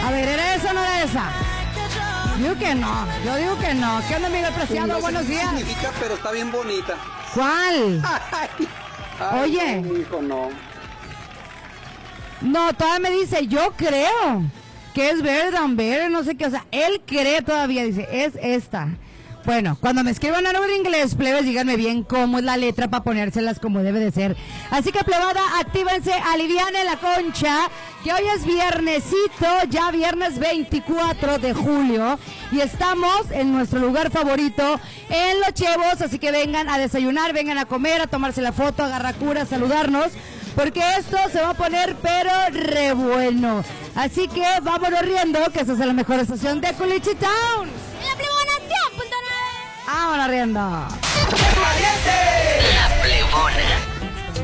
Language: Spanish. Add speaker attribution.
Speaker 1: A ver, ¿era esa o no era esa? Digo que no, yo digo que no. ¿Qué onda, Miguel Preciado?
Speaker 2: No sé
Speaker 1: Buenos
Speaker 2: qué
Speaker 1: días.
Speaker 2: significa, pero está bien bonita.
Speaker 1: ¿Cuál?
Speaker 2: Ay,
Speaker 1: Oye.
Speaker 2: no, hijo, no.
Speaker 1: No, todavía me dice, yo creo que es Better, no sé qué, o sea, él cree todavía, dice, es esta. Bueno, cuando me escriban algo en inglés, plebes, díganme bien cómo es la letra para ponérselas como debe de ser. Así que, plebada, actívense, aliviane la concha, que hoy es viernesito, ya viernes 24 de julio, y estamos en nuestro lugar favorito, en Los Chevos, así que vengan a desayunar, vengan a comer, a tomarse la foto, a agarrar cura, a saludarnos, porque esto se va a poner pero re bueno. Así que vámonos riendo, que esta es la mejor estación de Culichi Town.
Speaker 3: La Plebona 100.9.
Speaker 1: Vámonos riendo.
Speaker 4: La Plebona.